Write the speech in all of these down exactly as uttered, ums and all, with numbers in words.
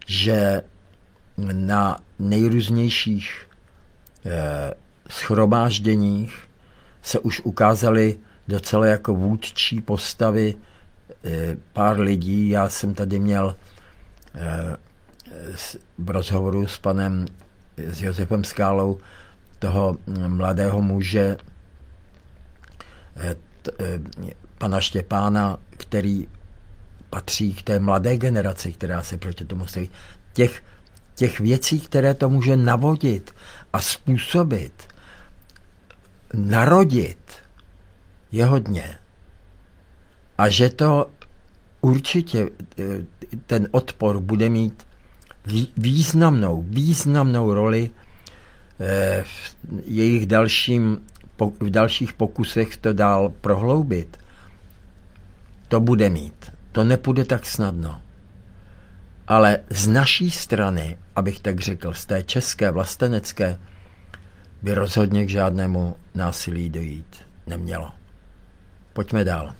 že na nejrůznějších eh, shromážděních se už ukázaly docela jako vůdčí postavy eh, pár lidí. Já jsem tady měl eh, v rozhovoru s panem, s Josefem Skálou, toho mladého muže, eh, t, eh, pana Štěpána, který patří k té mladé generaci, která se proti tomu stojí. Těch, těch věcí, které to může navodit a způsobit, narodit, je hodně. A že to určitě ten odpor bude mít významnou, významnou roli v jejich dalším, v dalších pokusech to dál prohloubit. To bude mít. To nepůjde tak snadno. Ale z naší strany, abych tak řekl, z té české vlastenecké, by rozhodně k žádnému násilí dojít nemělo. Pojďme dál.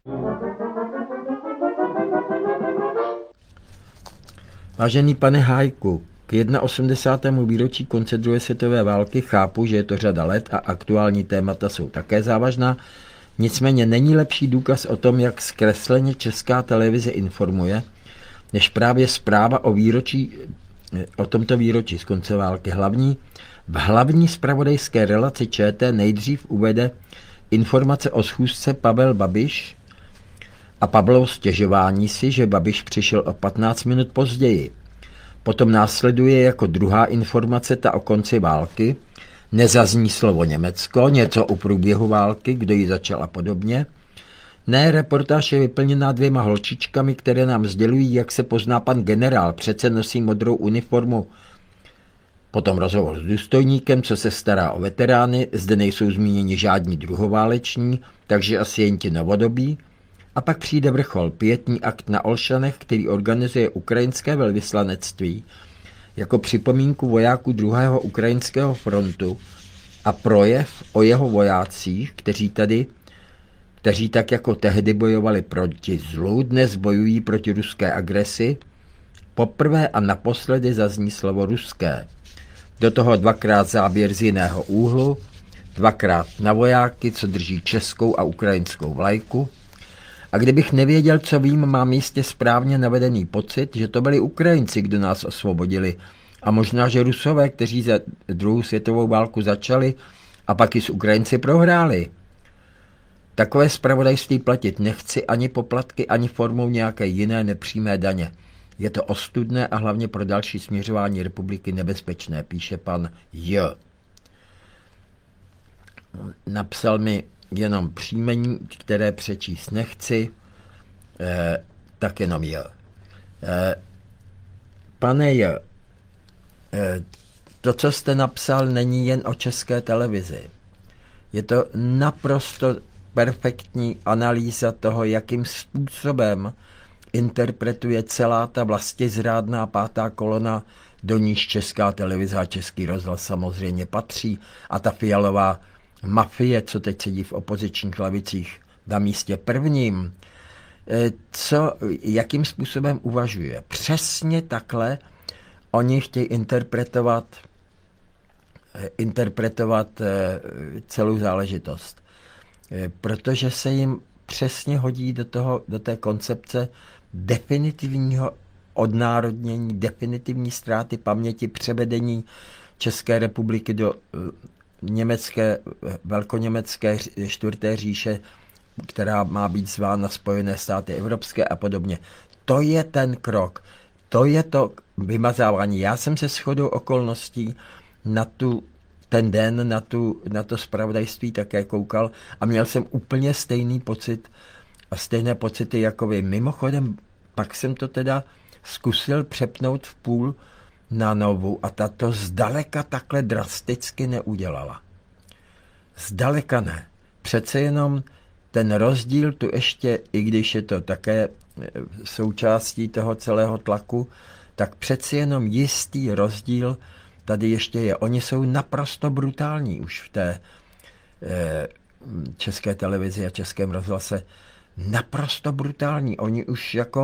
Vážený pane Hájku, k osmdesátému prvnímu výročí konce druhé světové války chápu, že je to řada let a aktuální témata jsou také závažná. Nicméně není lepší důkaz o tom, jak zkresleně Česká televize informuje, než právě zpráva o výročí, o tomto výročí z konce války. Hlavní, v hlavní zpravodajské relaci ČT nejdřív uvede informace o schůzce Pavel Babiš a Pavlovo stěžování si, že Babiš přišel o patnáct minut později. Potom následuje jako druhá informace ta o konci války, nezazní slovo Německo, něco o průběhu války, kdo ji začal a podobně. Ne, reportáž je vyplněná dvěma holčičkami, které nám sdělují, jak se pozná pan generál, přece nosí modrou uniformu. Potom rozhovor s důstojníkem, co se stará o veterány, zde nejsou zmíněni žádní druhováleční, takže asi jen ti novodobí. A pak přijde vrchol, pietní akt na Olšanech, který organizuje ukrajinské velvyslanectví jako připomínku vojáků druhého ukrajinského frontu a projev o jeho vojácích, kteří tady, kteří tak jako tehdy bojovali proti zlu, dnes bojují proti ruské agresi. Poprvé a naposledy zazní slovo ruské. Do toho dvakrát záběr z jiného úhlu, dvakrát na vojáky, co drží českou a ukrajinskou vlajku. A kdybych nevěděl, co vím, mám jistě správně navedený pocit, že to byli Ukrajinci, kdo nás osvobodili. A možná, že Rusové, kteří za druhou světovou válku začali a pak i s Ukrajinci prohráli. Takové zpravodajství platit nechci ani poplatky, ani formou nějaké jiné nepřímé daně. Je to ostudné a hlavně pro další směřování republiky nebezpečné, píše pan J. Napsal mi jenom příjmení, které přečíst nechci, eh, tak jenom J. Eh, pane J, eh, to, co jste napsal, není jen o České televizi. Je to naprosto perfektní analýza toho, jakým způsobem interpretuje celá ta vlastizrádná pátá kolona, do níž Česká televize a Český rozhlas samozřejmě patří, a ta Fialová mafie, co teď sedí v opozičních lavicích na místě prvním, co, jakým způsobem uvažuje. Přesně takhle oni chtějí interpretovat, interpretovat celou záležitost. Protože se jim přesně hodí do, toho, do té koncepce definitivního odnárodnění, definitivní ztráty paměti, převedení České republiky do německé, velkoněmecké čtvrté říše, která má být zvána Spojené státy evropské a podobně. To je ten krok, to je to vymazávání. Já jsem se shodou okolností na tu, ten den, na, tu, na to zpravodajství také koukal a měl jsem úplně stejný pocit a stejné pocity jako vy. Mimochodem, pak jsem to teda zkusil přepnout v půl na Novu a ta to zdaleka takhle drasticky neudělala. Zdaleka ne. Přece jenom ten rozdíl tu ještě, i když je to také součástí toho celého tlaku, tak přeci jenom jistý rozdíl tady ještě je. Oni jsou naprosto brutální už v té eh, České televizi a Českém rozhlase. Naprosto brutální. Oni už jako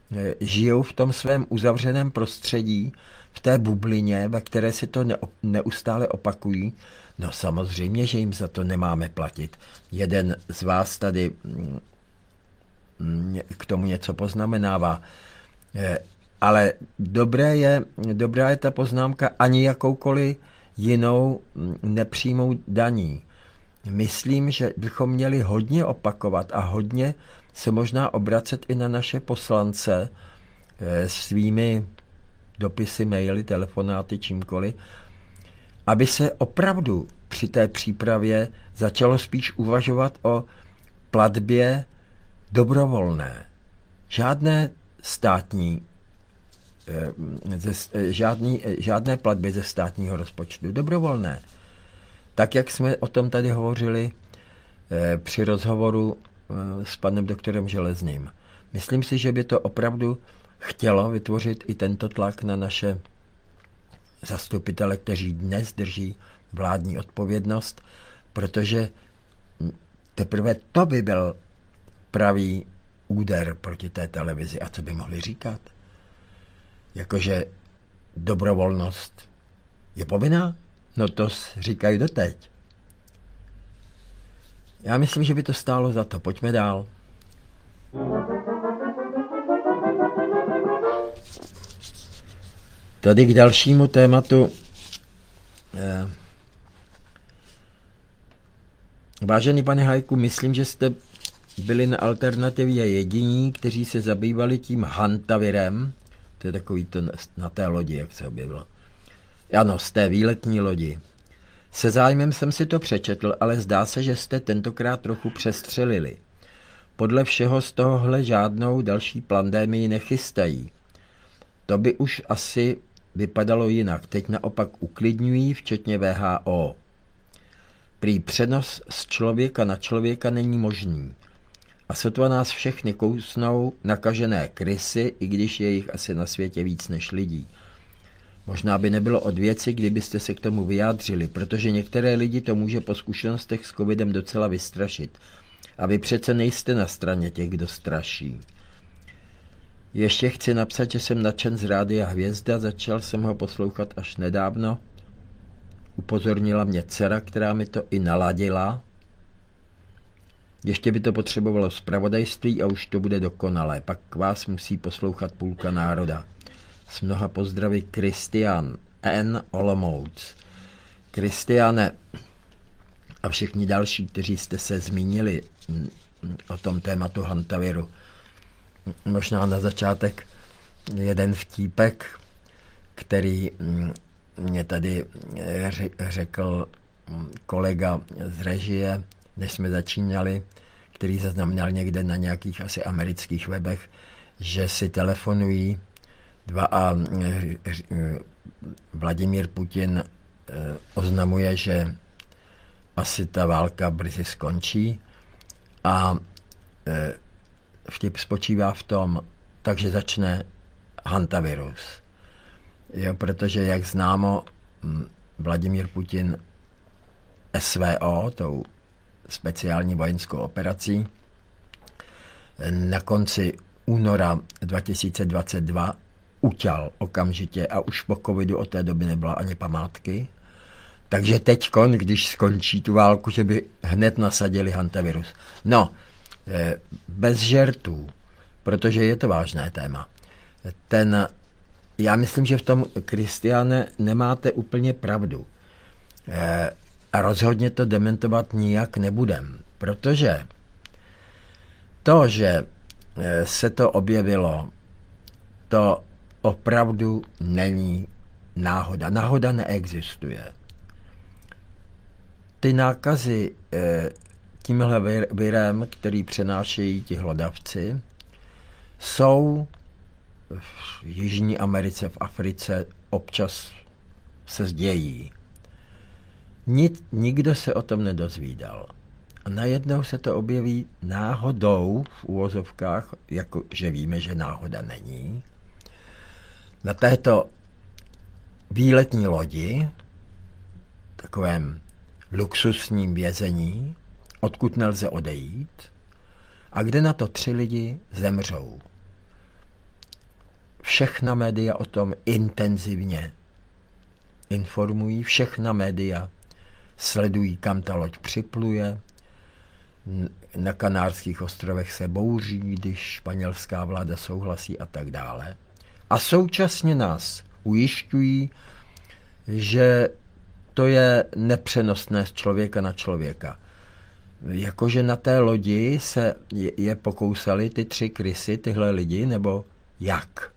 žijou v tom svém uzavřeném prostředí, v té bublině, ve které si to neustále opakují. No samozřejmě, že jim za to nemáme platit. Jeden z vás tady k tomu něco poznamenává. Ale dobré je, dobrá je ta poznámka ani jakoukoliv jinou nepřímou daní. Myslím, že bychom měli hodně opakovat a hodně se možná obracet i na naše poslance svými dopisy, maily, telefonáty, čímkoliv, aby se opravdu při té přípravě začalo spíš uvažovat o platbě dobrovolné. Žádné státní, žádný, žádné platby ze státního rozpočtu. Dobrovolné. Tak, jak jsme o tom tady hovořili při rozhovoru s panem doktorem Železným. Myslím si, že by to opravdu chtělo vytvořit i tento tlak na naše zastupitele, kteří dnes drží vládní odpovědnost, protože teprve to by byl pravý úder proti té televizi. A co by mohli říkat? Jakože dobrovolnost je povinná? No to říkají doteď. Já myslím, že by to stálo za to. Pojďme dál. Tady k dalšímu tématu. Vážený pane Hajku, myslím, že jste byli na Alternativě jediní, kteří se zabývali tím hantavirem. To je takový to na té lodi, jak se objevilo. Ano, z té výletní lodi. Se zájmem jsem si to přečetl, ale zdá se, že jste tentokrát trochu přestřelili. Podle všeho z tohohle žádnou další pandemii nechystají. To by už asi vypadalo jinak. Teď naopak uklidňují, včetně V H O. Prý přenos z člověka na člověka není možný. A sotva nás všechny kousnou nakažené krysy, i když je jich asi na světě víc než lidí. Možná by nebylo od věci, kdybyste se k tomu vyjádřili, protože některé lidi to může po zkušenostech s covidem docela vystrašit. A vy přece nejste na straně těch, kdo straší. Ještě chci napsat, že jsem nadšen z Rádia Hvězda, začal jsem ho poslouchat až nedávno. Upozornila mě dcera, která mi to i naladila. Ještě by to potřebovalo zpravodajství a už to bude dokonalé. Pak vás musí poslouchat půlka národa. S mnoha pozdravy Kristian N. Olomouc. Kristiane a všichni další, kteří jste se zmínili o tom tématu hantaviru. Možná na začátek jeden vtípek, který mě tady řekl kolega z režie, než jsme začínali, který zaznamenal někde na nějakých asi amerických webech, že si telefonují dva a Vladimír Putin oznamuje, že asi ta válka brzy skončí a vtip spočívá v tom, takže začne hantavirus. Jo, protože, jak známo, Vladimír Putin S V O, tou speciální vojenskou operací, na konci února dva tisíce dvacet dva uťal okamžitě a už po covidu od té doby nebyla ani památky. Takže teďkon, když skončí tu válku, že by hned nasadili hantavirus. No, bez žertů, protože je to vážné téma. Ten, já myslím, že v tom, Kristiane, nemáte úplně pravdu. A rozhodně to dementovat nijak nebudem, protože to, že se to objevilo, to opravdu není náhoda. Náhoda neexistuje. Ty nákazy tímhle virem, který přenášejí ti hlodavci, jsou v Jižní Americe, v Africe, občas se dějí. Nic, nikdo se o tom nedozvídal. A najednou se to objeví náhodou v uvozovkách, jako že víme, že náhoda není. Na této výletní lodi, takovém luxusním vězení, odkud nelze odejít, a kde na to tři lidi zemřou. Všechna média o tom intenzivně informují, všechna média sledují, kam ta loď připluje. Na Kanárských ostrovech se bouří, když španělská vláda souhlasí a tak dále. A současně nás ujišťují, že to je nepřenosné z člověka na člověka. Jakože na té lodi se je pokousali ty tři krysy, tyhle lidi, nebo jak?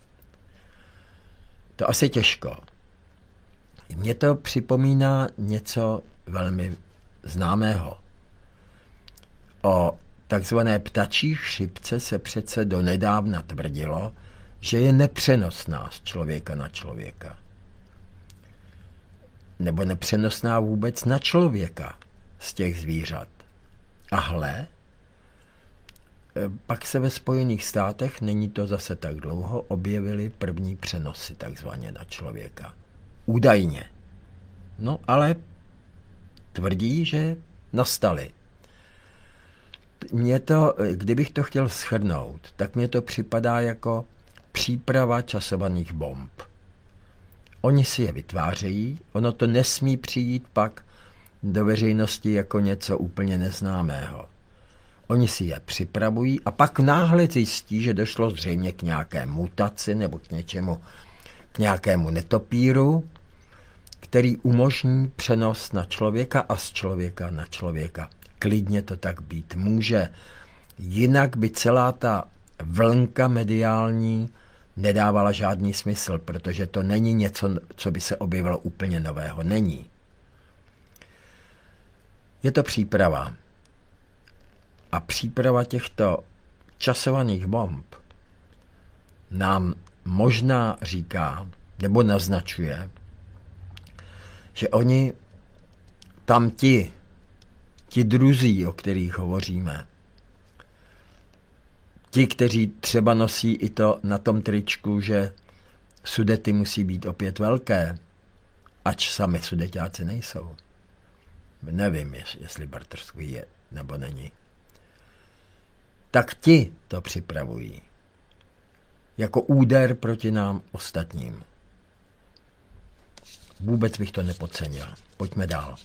To asi těžko. Mně to připomíná něco velmi známého. O takzvané ptačí chřipce se přece donedávna tvrdilo, že je nepřenosná z člověka na člověka. Nebo nepřenosná vůbec na člověka z těch zvířat. A hle, pak se ve Spojených státech, není to zase tak dlouho, objevily první přenosy takzvaně na člověka. Údajně. No ale tvrdí, že nastaly. Mně to, kdybych to chtěl shrnout, tak mně to připadá jako příprava časovaných bomb. Oni si je vytvářejí, ono to nesmí přijít pak do veřejnosti jako něco úplně neznámého. Oni si je připravují a pak náhle zjistí, že došlo zřejmě k nějaké mutaci nebo k něčemu, k nějakému netopíru, který umožní přenos na člověka a z člověka na člověka. Klidně to tak být může. Jinak by celá ta vlnka mediální nedávala žádný smysl, protože to není něco, co by se objevilo úplně nového. Není. Je to příprava. A příprava těchto časovaných bomb nám možná říká, nebo naznačuje, že oni tam ti, ti druzí, o kterých hovoříme, ti, kteří třeba nosí i to na tom tričku, že Sudety musí být opět velké, ač sami Sudeťáci nejsou. Nevím, jestli Bartošský je nebo není. Tak ti to připravují. Jako úder proti nám ostatním. Vůbec bych to nepodcenil. Pojďme dál.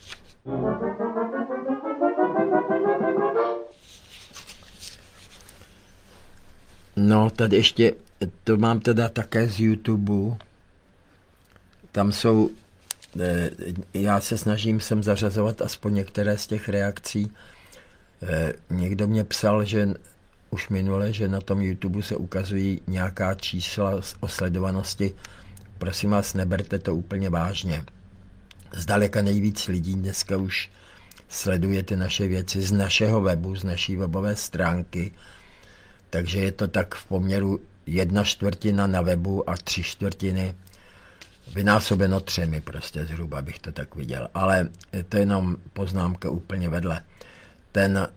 No, tady ještě, to mám teda také z YouTube. Tam jsou, já se snažím sem zařazovat aspoň některé z těch reakcí. Někdo mě psal, že už minule, že na tom YouTube se ukazují nějaká čísla o sledovanosti. Prosím vás, neberte to úplně vážně. Zdaleka nejvíc lidí dneska už sleduje ty naše věci z našeho webu, z naší webové stránky. Takže je to tak v poměru jedna čtvrtina na webu a tři čtvrtiny vynásobeno třemi, prostě zhruba bych to tak viděl. Ale to je jenom poznámka úplně vedle. Ten,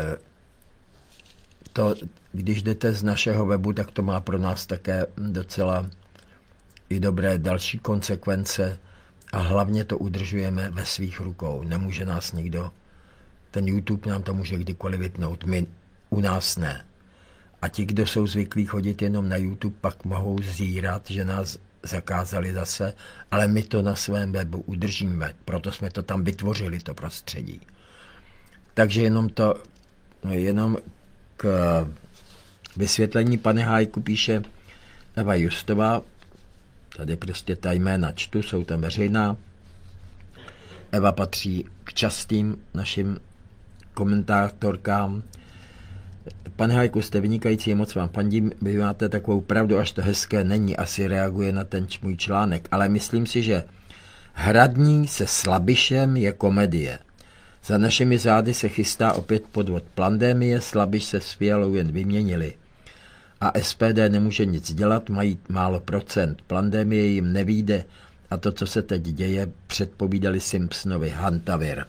to, když jdete z našeho webu, tak to má pro nás také docela i dobré další konsekvence a hlavně to udržujeme ve svých rukou. Nemůže nás nikdo, ten YouTube nám to může kdykoliv vypnout, my u nás ne. A ti, kdo jsou zvyklí chodit jenom na YouTube, pak mohou zírat, že nás zakázali zase, ale my to na svém webu udržíme, proto jsme to tam vytvořili, to prostředí. Takže jenom to, jenom k vysvětlení, pane Hájku, píše Eva Justová, tady prostě ta jména čtu, jsou tam veřejná. Eva patří k častým našim komentátorkám. Pane Hájku, jste vynikající, moc vám fandím, vy máte takovou pravdu, až to hezké není, asi reaguje na ten můj článek, ale myslím si, že Hradní se Slabišem je komedie. Za našimi zády se chystá opět podvod Plandémie, Slabiš se s Fialou jen vyměnili. A S P D nemůže nic dělat, mají málo procent. Plandémie jim nevyjde a to, co se teď děje, předpovídali Simpsonovi Hantavir.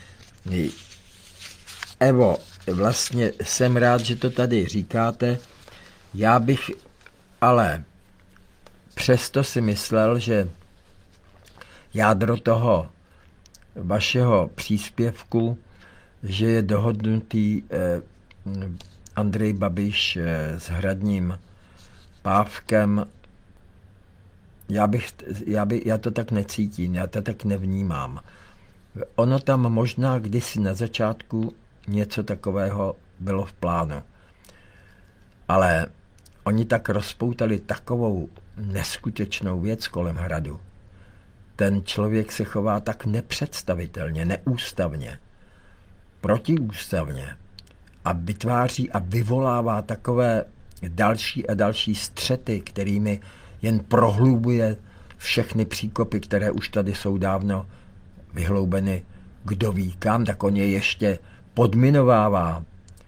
Evo, vlastně jsem rád, že to tady říkáte. Já bych ale přesto si myslel, že jádro toho vašeho příspěvku, že je dohodnutý eh, Andrej Babiš eh, s Hradním Pávkem, já, bych, já, by, já to tak necítím, já to tak nevnímám. Ono tam možná kdysi na začátku něco takového bylo v plánu. Ale oni tak rozpoutali takovou neskutečnou věc kolem hradu. Ten člověk se chová tak nepředstavitelně, neústavně, protiústavně a vytváří a vyvolává takové další a další střety, kterými jen prohlubuje všechny příkopy, které už tady jsou dávno vyhloubeny, kdo ví kam, tak on je ještě podminovává.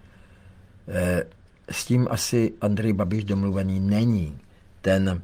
S tím asi Andrej Babiš domluvený není. Ten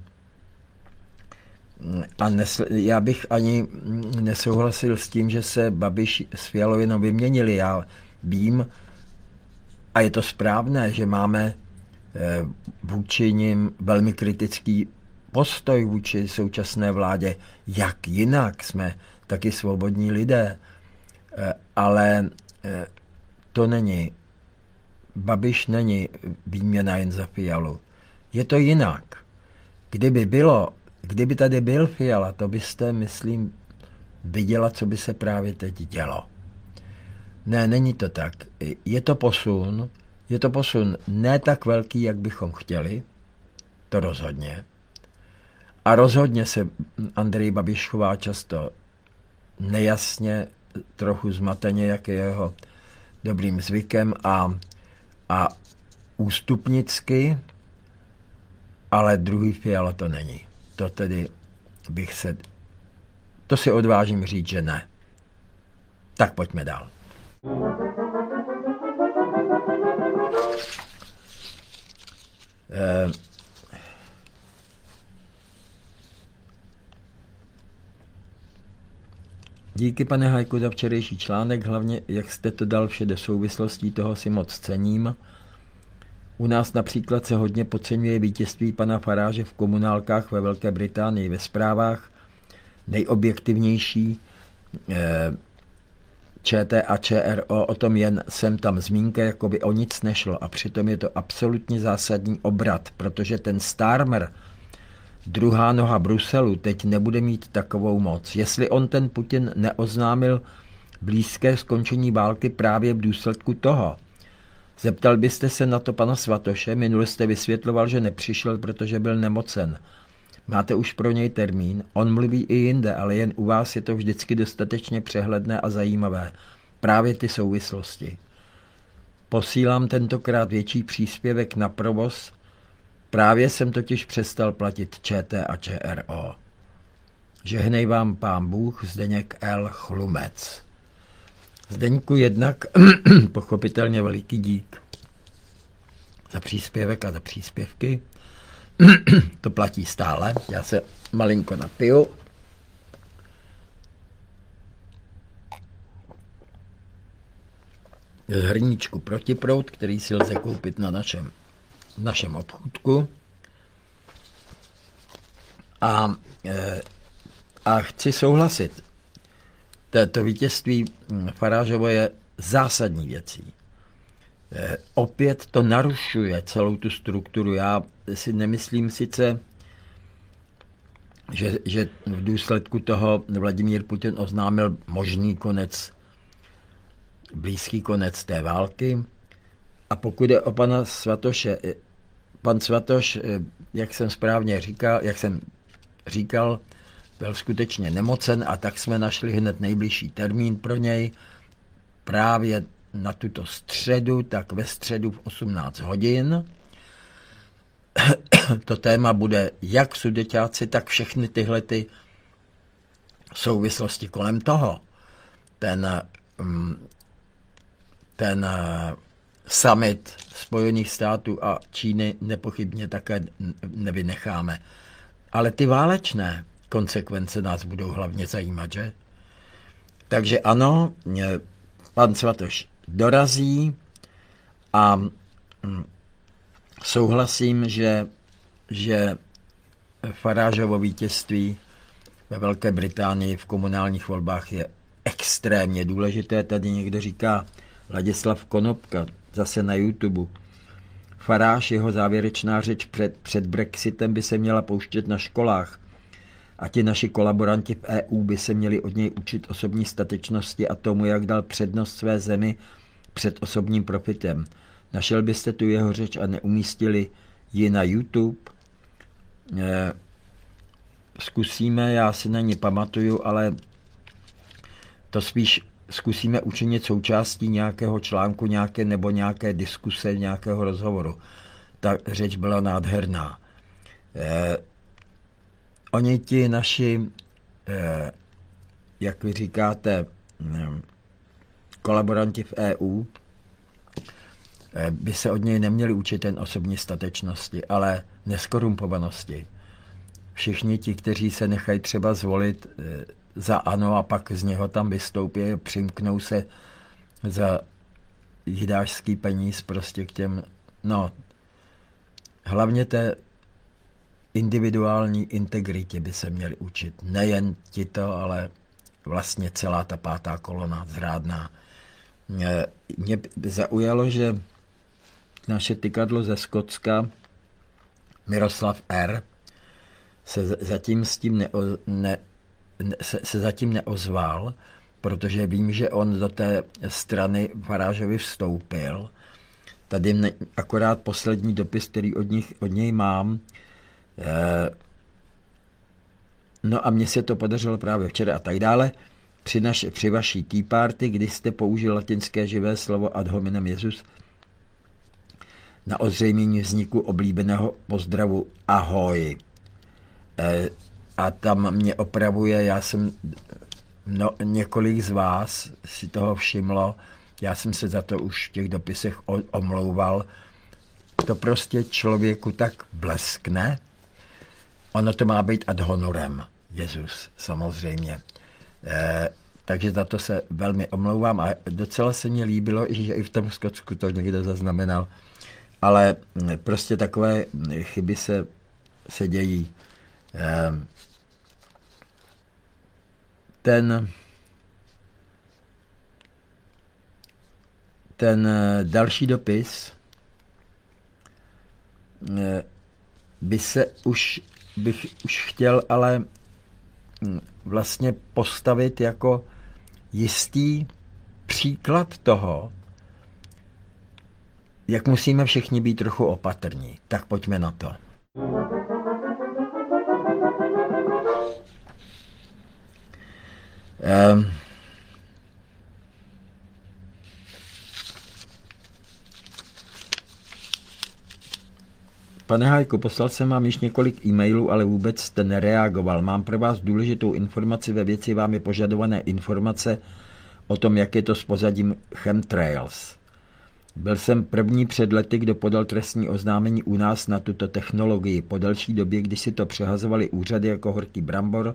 a nes, já bych ani nesouhlasil s tím, že se Babiš s Fialovinou vyměnili. Já vím, a je to správné, že máme vůči nim velmi kritický postoj vůči současné vládě. Jak jinak? Jsme taky svobodní lidé. Ale to není. Babiš není výměna jen za Fialu. Je to jinak. Kdyby bylo, kdyby tady byl Fiala, to byste, myslím, viděla, co by se právě teď dělo. Ne, není to tak. Je to posun, je to posun ne tak velký, jak bychom chtěli, to rozhodně. A rozhodně se Andrej Babiš chová často nejasně, trochu zmateně, jak je jeho dobrým zvykem a, a ústupnicky, ale druhý Fiala to není. To tedy bych se, to si odvážím říct, že ne. Tak pojďme dál. Eh, Díky, pane Hajku, za včerejší článek, hlavně jak jste to dal vše do souvislostí, toho si moc cením. U nás například se hodně podceňuje vítězství pana Faráže v komunálkách ve Velké Británii ve zprávách. Nejobjektivnější eh, ČT a ČRO, o tom jen sem tam zmínka, jako by o nic nešlo. A přitom je to absolutně zásadní obrat, protože ten Starmer, druhá noha Bruselu, teď nebude mít takovou moc. Jestli on ten Putin neoznámil blízké skončení války právě v důsledku toho. Zeptal byste se na to pana Svatoše, minule jste vysvětloval, že nepřišel, protože byl nemocen. Máte už pro něj termín, on mluví i jinde, ale jen u vás je to vždycky dostatečně přehledné a zajímavé. Právě ty souvislosti. Posílám tentokrát větší příspěvek na provoz. Právě jsem totiž přestal platit ČT a ČRO. Žehnej vám pán Bůh, Zdeněk L. Chlumec. Zdeňku, jednak pochopitelně veliký dík za příspěvek a za příspěvky. To platí stále. Já se malinko napiju. Z hrníčku Protiproud, který si lze koupit na našem, našem obchůdku. A, a chci souhlasit. To vítězství Farážovo je zásadní věcí. E, opět to narušuje celou tu strukturu. Já si nemyslím sice, že, že v důsledku toho Vladimír Putin oznámil možný konec, blízký konec té války. A pokud je o pana Svatoše, pan Svatoš, jak jsem správně říkal, jak jsem říkal, byl skutečně nemocen a tak jsme našli hned nejbližší termín pro něj právě na tuto středu, tak ve středu v osmnáct hodin. To téma bude jak sudeťáci, tak všechny tyhle ty souvislosti kolem toho. Ten, ten summit Spojených států a Číny nepochybně také nevynecháme. Ale ty válečné konsekvence nás budou hlavně zajímat, že? Takže ano, pan Svatoš dorazí a souhlasím, že, že Farážovo vítězství ve Velké Británii v komunálních volbách je extrémně důležité. Tady někdo říká Ladislav Konopka, zase na YouTube. Farage, jeho závěrečná řeč před, před Brexitem by se měla pouštět na školách. A ti naši kolaboranti v E U by se měli od něj učit osobní statečnosti a tomu, jak dal přednost své zemi před osobním profitem. Našel byste tu jeho řeč a neumístili ji na YouTube? E, zkusíme, já si na ní pamatuju, ale to spíš zkusíme učinit součástí nějakého článku, nějaké nebo nějaké diskuse, nějakého rozhovoru. Ta řeč byla nádherná. E, oni ti naši, e, jak vy říkáte, ne, kolaboranti v E U, e, by se od něj neměli učit jen osobní statečnosti, ale neskorumpovanosti. Všichni ti, kteří se nechají třeba zvolit e, za ANO a pak z něho tam vystoupí, přimknou se za jidášský peníz prostě k těm, no, hlavně té individuální integritě by se měli učit. Nejen tito, ale vlastně celá ta pátá kolona zrádná. Mě, mě zaujalo, že naše tykadlo ze Skotska, Miroslav R., se zatím s tím neo, ne, se, se zatím neozval, protože vím, že on do té strany Farageovi vstoupil. Tady ne, akorát poslední dopis, který od, nich, od něj mám. Eh, no a mně se to podařilo právě včera a tak dále. Při, naš, při vaší tea party, kdy jste použil latinské živé slovo ad hominem Jesus na ozřejmění vzniku oblíbeného pozdravu ahoj. Eh, A tam mě opravuje, já jsem, no, několik z vás si toho všimlo, já jsem se za to už v těch dopisech omlouval. To prostě člověku tak bleskne. Ono to má být ad honorem, Jezus, samozřejmě. E, takže za to se velmi omlouvám a docela se mi líbilo, že i v tom Skotsku to někdo zaznamenal. Ale prostě takové chyby se, se dějí. E, Ten, ten další dopis by se už, bych už chtěl ale vlastně postavit jako jistý příklad toho, jak musíme všichni být trochu opatrní. Tak pojďme na to. Um, Pane Hájku, poslal jsem vám již několik e-mailů, ale vůbec jste nereagoval. Mám pro vás důležitou informaci ve věci vámi požadované informace o tom, jak je to s pozadím chemtrails. Byl jsem první před lety, kdo podal trestní oznámení u nás na tuto technologii. Po delší době, když si to přehazovali úřady jako horký brambor,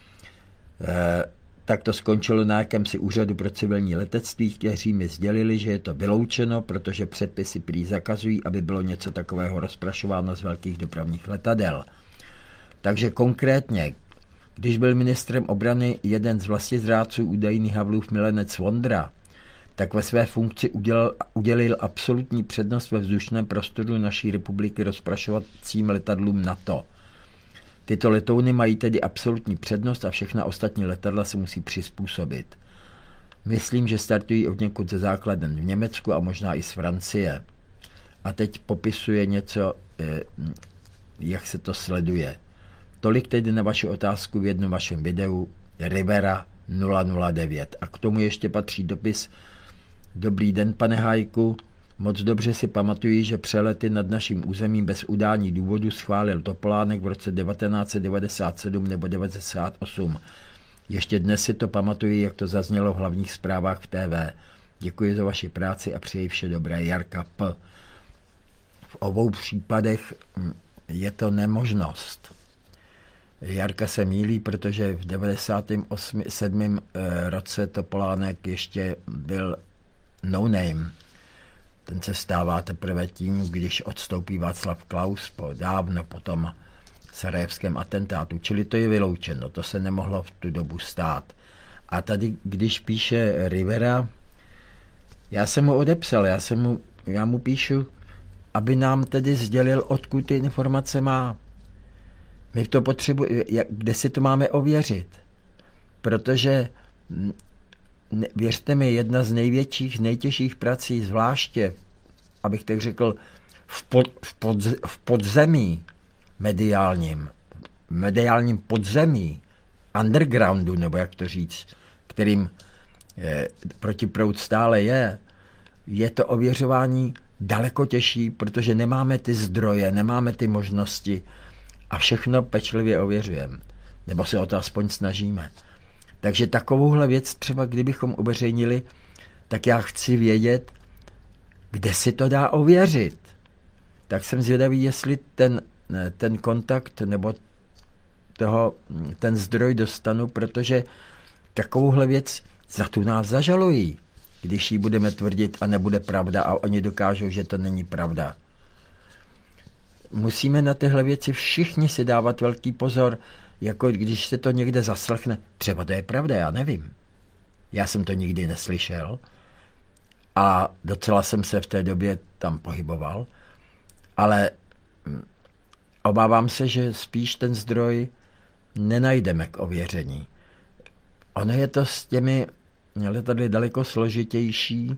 eh, tak to skončilo na jakémsi úřadu pro civilní letectví, kteří mi sdělili, že je to vyloučeno, protože předpisy prý zakazují, aby bylo něco takového rozprašováno z velkých dopravních letadel. Takže konkrétně, když byl ministrem obrany jeden z vlastizrádců údajný Havlův milenec Vondra, tak ve své funkci udělal, udělil absolutní přednost ve vzdušném prostoru naší republiky rozprašovacím letadlům NATO. Tyto letouny mají tedy absolutní přednost a všechna ostatní letadla se musí přizpůsobit. Myslím, že startují od někud ze základen v Německu a možná i z Francie. A teď popisuje něco, jak se to sleduje. Tolik tedy na vaši otázku v jednom vašem videu Rivera nula nula devět. A k tomu ještě patří dopis: Dobrý den, pane Hájku. Moc dobře si pamatuji, že přelety nad naším územím bez udání důvodu schválil Topolánek v roce devatenáct set devadesát sedm nebo devadesát osm. Ještě dnes si to pamatuji, jak to zaznělo v hlavních zprávách v T V. Děkuji za vaši práci a přeji vše dobré. Jarka P. V obou případech je to nemožnost. Jarka se mýlí, protože v devadesátém sedmém roce Topolánek ještě byl no name. Ten se stává teprve tím, když odstoupí Václav Klaus po dávno po tom sarajevském atentátu. Čili to je vyloučeno, to se nemohlo v tu dobu stát. A tady, když píše Rivera, já jsem mu odepsal, já, jsem mu, já mu píšu, aby nám tedy sdělil, odkud ty informace má. My to potřebujeme, kde si to máme ověřit. Protože, věřte mi, jedna z největších, nejtěžších prací, zvláště, abych tak řekl, v, pod, v, pod, v podzemí mediálním, mediálním podzemí, undergroundu, nebo jak to říct, kterým je, protiproud stále je, je to ověřování daleko těžší, protože nemáme ty zdroje, nemáme ty možnosti a všechno pečlivě ověřujeme. Nebo se o to aspoň snažíme. Takže takovouhle věc třeba, kdybychom uveřejnili, tak já chci vědět, kde si to dá ověřit. Tak jsem zvědavý, jestli ten, ten kontakt nebo toho, ten zdroj dostanu, protože takovouhle věc za tu nás zažalují, když ji budeme tvrdit a nebude pravda a oni dokážou, že to není pravda. Musíme na tyhle věci všichni si dávat velký pozor, jako když se to někde zaslechne. Třeba to je pravda, já nevím. Já jsem to nikdy neslyšel a docela jsem se v té době tam pohyboval, ale obávám se, že spíš ten zdroj nenajdeme k ověření. Ono je to s těmi letadly daleko složitější.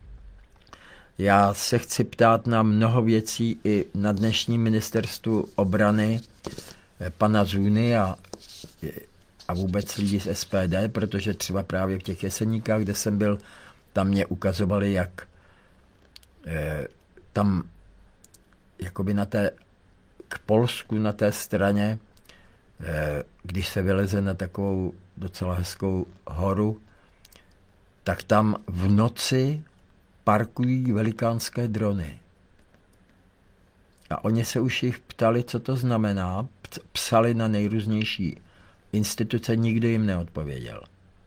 Já se chci ptát na mnoho věcí i na dnešním ministerstvu obrany pana Zůny a, a vůbec lidí z S P D, protože třeba právě v těch Jeseníkách, kde jsem byl, tam mě ukazovali, jak eh, tam jakoby na té, k Polsku na té straně, eh, když se vyleze na takovou docela hezkou horu, tak tam v noci parkují velikánské drony. A oni se už jich ptali, co to znamená, psali na nejrůznější instituce, nikdo jim neodpověděl.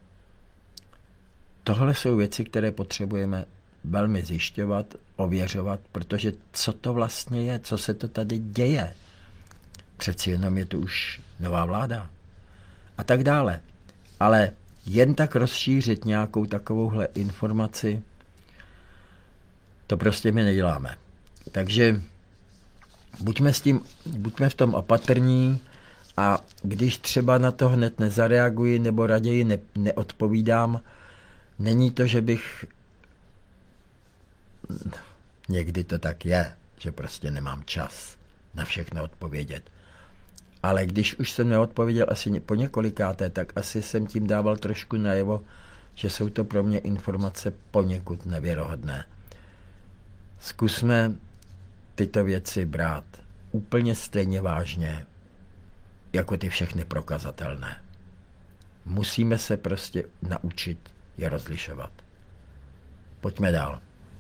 Tohle jsou věci, které potřebujeme velmi zjišťovat, ověřovat, protože co to vlastně je, co se to tady děje. Přeci jenom je to už nová vláda. A tak dále. Ale jen tak rozšířit nějakou takovouhle informaci, to prostě my neděláme. Takže buďme, s tím, buďme v tom opatrní a když třeba na to hned nezareaguji nebo raději ne, neodpovídám, není to, že bych... Někdy to tak je, že prostě nemám čas na všechno odpovědět. Ale když už jsem neodpověděl asi po několikáté, tak asi jsem tím dával trošku najevo, že jsou to pro mě informace poněkud nevěrohodné. Zkusme tyto věci brát úplně stejně vážně, jako ty všechny prokazatelné. Musíme se prostě naučit je rozlišovat. Pojďme dál.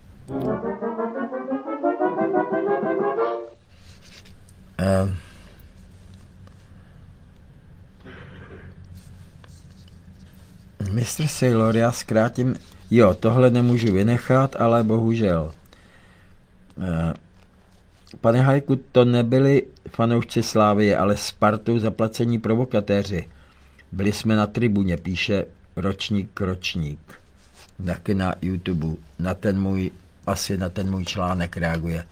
Uh, mistr Sailor, já zkrátím, jo, tohle nemůžu vynechat, ale bohužel. Uh, pane Hajku, to nebyli fanoušci Slávie, ale Spartou zaplacení provokatéři. Byli jsme na tribuně, píše ročník ročník. Taky na YouTube. Na ten můj, asi na ten můj článek reaguje.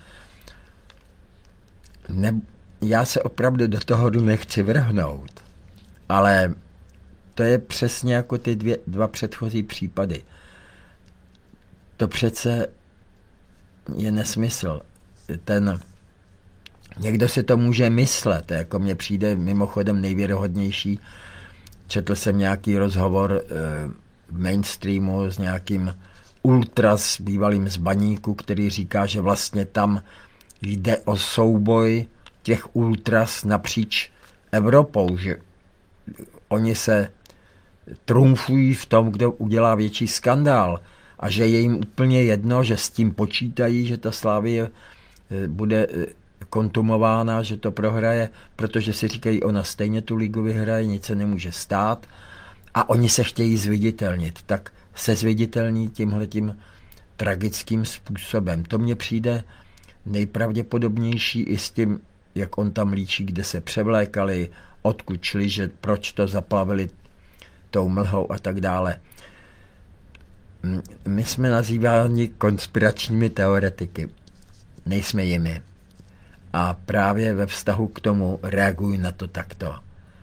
Ne, já se opravdu do toho nechci vrhnout, ale to je přesně jako ty dvě, dva předchozí případy. To přece je nesmysl. Ten, někdo si to může myslet, jako mně přijde mimochodem nejvěrohodnější. Četl jsem nějaký rozhovor v mainstreamu s nějakým ultras bývalým z Baníku, který říká, že vlastně tam jde o souboj těch ultras napříč Evropou, že oni se trumfují v tom, kdo udělá větší skandál a že je jim úplně jedno, že s tím počítají, že ta Slavie bude kontumována, že to prohraje, protože si říkají, ona stejně tu ligu vyhraje, nic se nemůže stát a oni se chtějí zviditelnit, tak se zviditelní tímhletím tragickým způsobem. To mně přijde nejpravděpodobnější i s tím, jak on tam líčí, kde se převlékali, odkud šli, že proč to zaplavili tou mlhou a tak dále. My jsme nazýváni konspiračními teoretiky. nejsme jimi. A právě ve vztahu k tomu reaguji na to takto.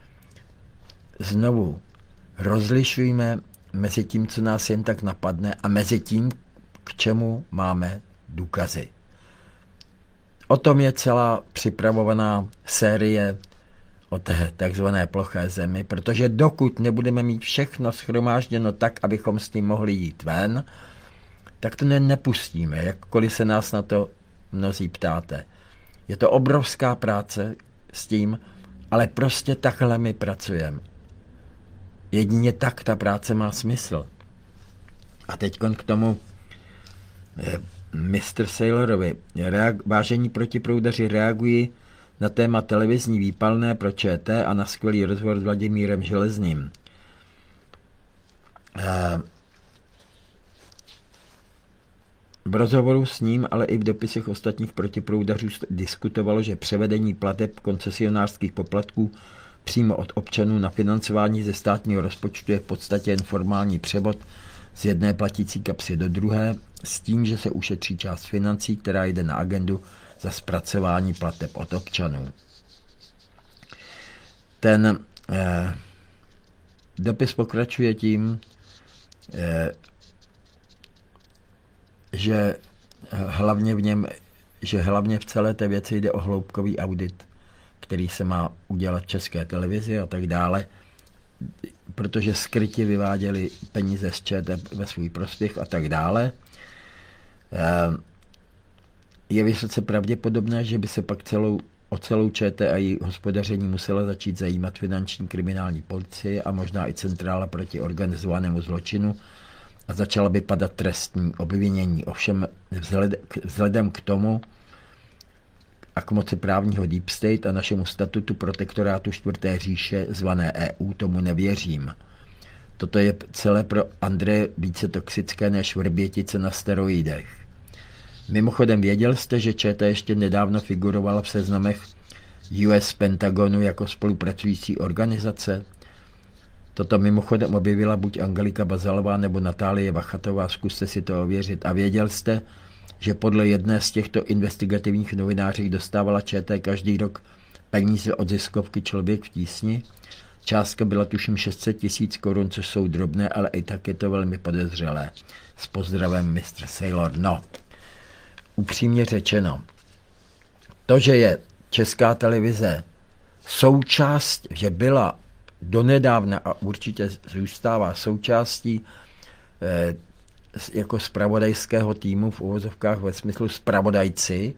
Znovu, rozlišujme mezi tím, co nás jen tak napadne, a mezi tím, k čemu máme důkazy. O tom je celá připravovaná série o té takzvané ploché zemi, protože dokud nebudeme mít všechno shromážděno tak, abychom s tím mohli jít ven, tak to ne, nepustíme, jakkoliv se nás na to mnozí ptáte. Je to obrovská práce s tím, ale prostě takhle my pracujeme. Jedině tak ta práce má smysl. A teď k tomu mistr Saylorovi. Reag- vážení protiproudaři reagují na téma televizní výpalné pro ČT a na skvělý rozhovor s Vladimírem Železným. V rozhovoru s ním, ale i v dopisech ostatních protiproudařů diskutovalo, že převedení plateb koncesionářských poplatků přímo od občanů na financování ze státního rozpočtu je v podstatě jen formální převod z jedné platící kapsy do druhé, s tím, že se ušetří část financí, která jde na agendu za zpracování plateb od občanů. Ten eh, dopis pokračuje tím, eh, že hlavně v něm, že hlavně v celé té věci jde o hloubkový audit, který se má udělat v České televizi a tak dále, protože skrytě vyváděli peníze z ČT ve svůj prospěch a tak dále. Je vysoce pravděpodobné, že by se pak celou, o celou ČT a její hospodaření musela začít zajímat finanční kriminální policie a možná i centrála proti organizovanému zločinu a začala by padat trestní obvinění. Ovšem vzhled, vzhledem k tomu a k moci právního Deep State a našemu statutu protektorátu čtvrté říše zvané E U tomu nevěřím. Toto je celé pro Andreje více toxické než vrbětice na steroidech. Mimochodem věděl jste, že ČT ještě nedávno figurovala v seznamech U S Pentagonu jako spolupracující organizace? Toto mimochodem objevila buď Angelika Bazalová nebo Natálie Vachatová, zkuste si to ověřit. A věděl jste, že podle jedné z těchto investigativních novinářek dostávala ČT každý rok peníze od ziskovky Člověk v tísni? Částka byla tuším šest set tisíc korun, což jsou drobné, ale i tak je to velmi podezřelé. S pozdravem mistr Saylor. No, upřímně řečeno, to, že je Česká televize součást, že byla donedávna a určitě zůstává součástí eh, jako zpravodajského týmu v uvozovkách ve smyslu zpravodajci,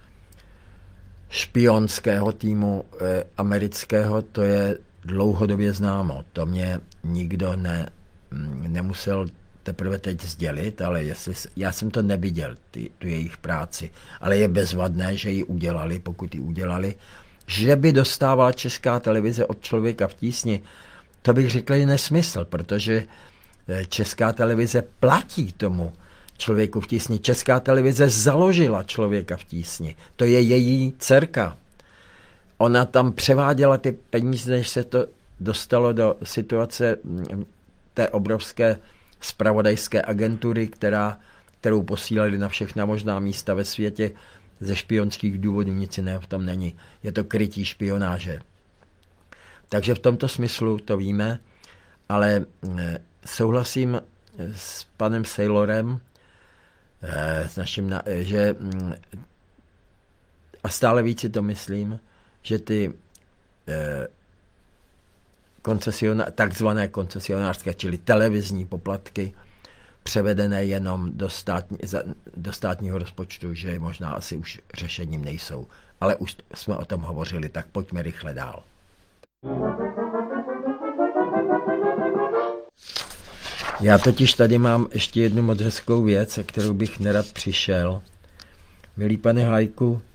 špionského týmu eh, amerického, to je dlouhodobě známo. To mě nikdo ne, nemusel teprve teď sdělit, ale jestli, já jsem to neviděl, ty, tu jejich práci, ale je bezvadné, že ji udělali, pokud ji udělali. Že by dostávala Česká televize od Člověka v tísni, to bych řekl je nesmysl, protože Česká televize platí tomu Člověku v tísni. Česká televize založila Člověka v tísni. To je její dcerka. Ona tam převáděla ty peníze, než se to dostalo do situace té obrovské zpravodajské agentury, která, kterou posílali na všechna možná místa ve světě. Ze špionských důvodů nic jiného tam není. Je to krytí špionáže. Takže v tomto smyslu to víme, ale souhlasím s panem Saylorem, s naším, že, a stále víc si to myslím, že ty koncesioná, takzvané koncesionářské, čili televizní poplatky, převedené jenom do, státní, do státního rozpočtu, že možná asi už řešením nejsou. Ale už jsme o tom hovořili, tak pojďme rychle dál. Já totiž tady mám ještě jednu moc hezkou věc, kterou bych nerad přišel. Milý pane Hajku, uh,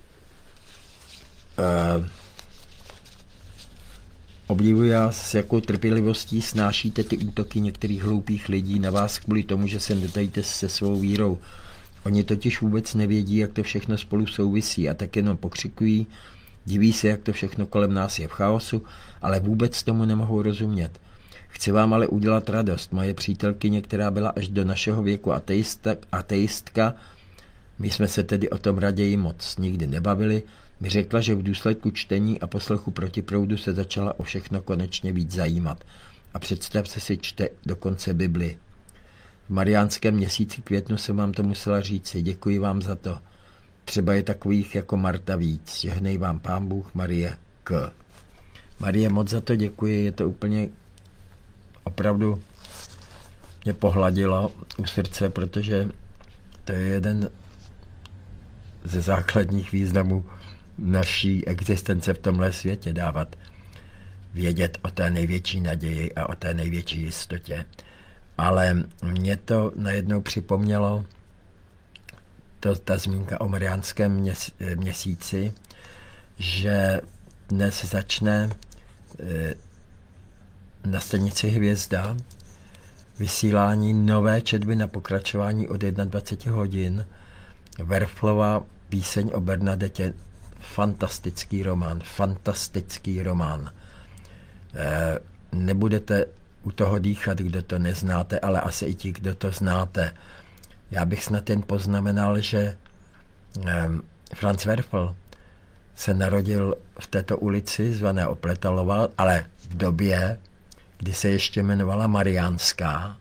obdivuji já, s jakou trpělivostí snášíte ty útoky některých hloupých lidí na vás kvůli tomu, že se netajíte se svou vírou. Oni totiž vůbec nevědí, jak to všechno spolu souvisí a tak jenom pokřikují, diví se, jak to všechno kolem nás je v chaosu, ale vůbec tomu nemohou rozumět. Chci vám ale udělat radost. Moje přítelkyně, která byla až do našeho věku ateista, ateistka, My jsme se tedy o tom raději moc nikdy nebavili. Mi řekla, že v důsledku čtení a poslechu Protiproudu se začala o všechno konečně víc zajímat. A představ se si, čte dokonce Bibli. V mariánském měsíci květnu jsem vám to musela říci. Děkuji vám za to. Třeba je takových jako Marta víc. Žehnej vám Pán Bůh, Marie K. Marie, moc za to děkuji. Je to úplně opravdu mě pohladilo u srdce, protože to je jeden ze základních významů naší existence v tomhle světě, dávat vědět o té největší naději a o té největší jistotě. Ale mě to najednou připomnělo to, ta zmínka o mariánském měsíci, že dnes začne na stanici Hvězda vysílání nové četby na pokračování od dvacet jedna hodin. Werflova Píseň o Bernadetě, fantastický román, fantastický román. E, nebudete u toho dýchat, kdo to neznáte, ale asi i ti, kdo to znáte. Já bych snad jen poznamenal, že e, Franz Werfel se narodil v této ulici zvané Opletalova, ale v době, kdy se ještě jmenovala Mariánská,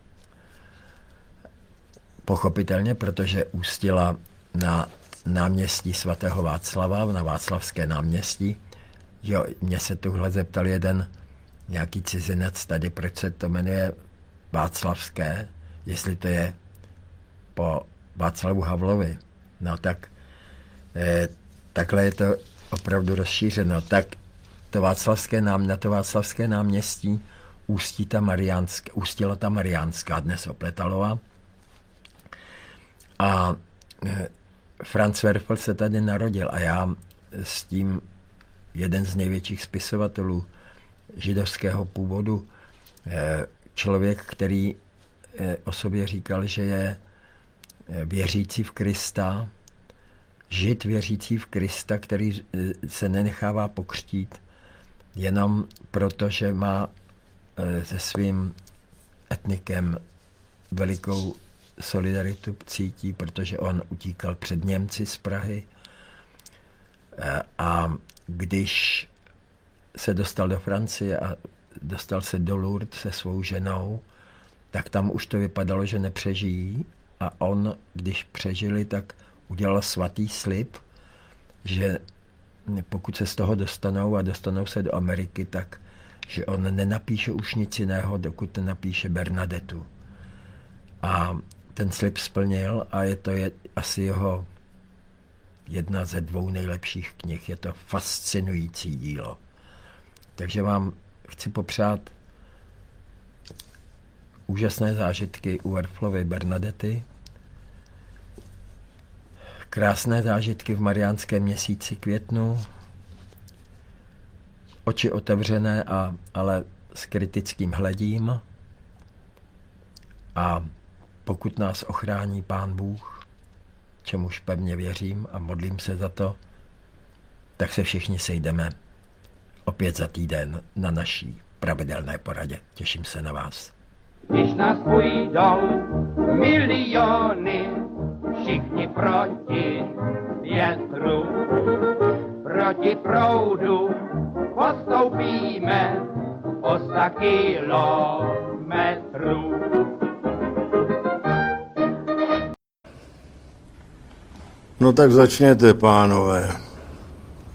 pochopitelně, protože ústila na náměstí svatého Václava, na Václavské náměstí. Jo, mě se tuhle zeptal jeden nějaký cizinec tady, proč se to jmenuje Václavské, jestli to je po Václavu Havlovi. No tak, eh, takhle je to opravdu rozšířeno. Tak to Václavské nám, na to Václavské náměstí ústí ta Mariánská, ústila ta Mariánská, dnes Opletalova. A eh, Franz Werfel se tady narodil a já s tím jeden z největších spisovatelů židovského původu, člověk, který o sobě říkal, že je věřící v Krista, žid věřící v Krista, který se nenechává pokřtít jenom proto, že má se svým etnikem velikou solidaritu cítí, protože on utíkal před Němci z Prahy a když se dostal do Francie a dostal se do Lourdes se svou ženou, tak tam už to vypadalo, že nepřežijí a on, když přežili, tak udělal svatý slib, že pokud se z toho dostanou a dostanou se do Ameriky, tak že on nenapíše už nic jiného, dokud nenapíše Bernadetu. A ten slib splnil a je to je, asi jeho jedna ze dvou nejlepších knih. Je to fascinující dílo. Takže vám chci popřát úžasné zážitky u Werflovy Bernadety, krásné zážitky v mariánském měsíci květnu, oči otevřené, a, ale s kritickým hledím. A pokud nás ochrání Pán Bůh, čemuž pevně věřím a modlím se za to, tak se všichni sejdeme opět za týden na naší pravidelné poradě. Těším se na vás. Když nás půjdou miliony, všichni proti větru, proti proudu postoupíme o sta kilometrů. No tak začněte, pánové.